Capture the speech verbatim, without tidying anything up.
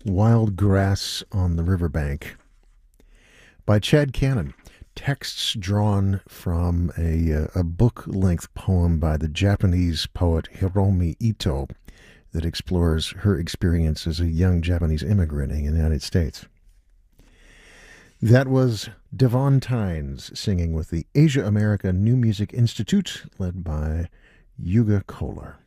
Wild Grass on the Riverbank by Chad Cannon. Texts drawn from a, uh, a book-length poem by the Japanese poet Hiromi Ito that explores her experience as a young Japanese immigrant in the United States. That was Devon Tynes singing with the Asia America New Music Institute, led by Yuga Kolar.